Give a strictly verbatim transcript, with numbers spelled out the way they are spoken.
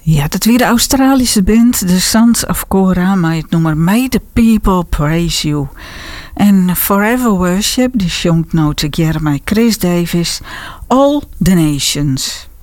Ja, dat weer de Australische band The Sons of Korah, maar het nummer May the People Praise You. En Forever Worship, die zongt nou together met Chris Davis, All the Nations.